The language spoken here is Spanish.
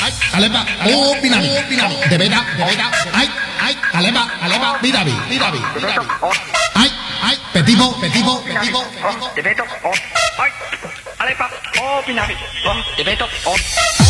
ay, alepa, oh, pinami, de beta, ay, alepa, mirabi, ay, petipo, de beto, ay, alepa, oh, pinami, de beto,